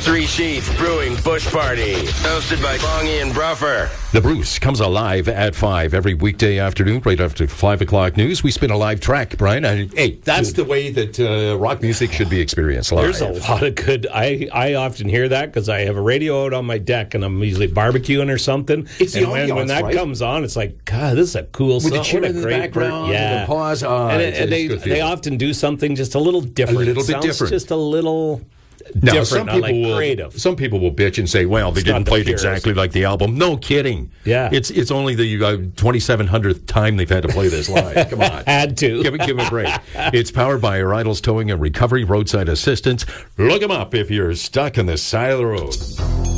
Three Sheets Brewing Bush Party, hosted by Bongie and Bruffer. The Bruce comes alive at 5 every weekday afternoon, right after 5 o'clock news. We spin a live track, Brian. Hey, that's the way that rock music should be experienced live. There's a lot of good. I often hear that because I have a radio out on my deck and I'm usually barbecuing or something. It's the and when that comes on, it's like, God, this is a cool song. With the cheer in the background, and the pause. And they often do something just a little different. A little bit different. Just a little now, different, creative. Some people will bitch and say, well, they didn't play it exactly like the album. No kidding. Yeah. It's only the 2,700th time they've had to play this live. Come on. Had to. Give them a break. It's powered by your Idols Towing and Recovery Roadside Assistance. Look them up if you're stuck on the side of the road.